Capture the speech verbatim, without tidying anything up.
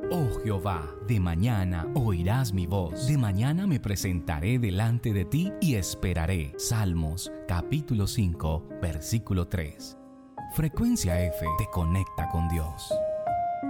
Oh Jehová, de mañana oirás mi voz, de mañana me presentaré delante de ti y esperaré. Salmos, capítulo cinco, versículo tres. Frecuencia F te conecta con Dios.